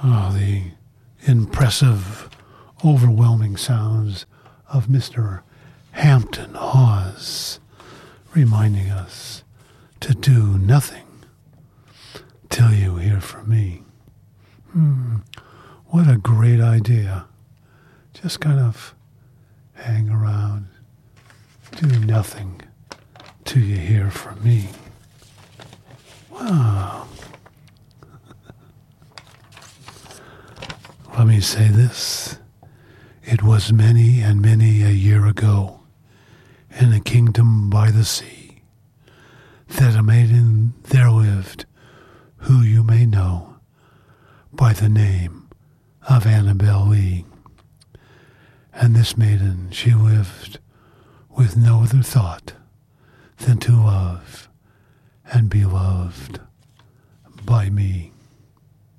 The impressive, overwhelming sounds of Mr. Hampton Hawes, reminding us to do nothing till you hear from me. What a great idea. Just kind of hang around, do nothing till you hear from me. Wow. Let me say this. It was many and many a year ago, in a kingdom by the sea, that a maiden there lived, who you may know by the name of Annabel Lee. And this maiden, she lived with no other thought than to love and be loved by me.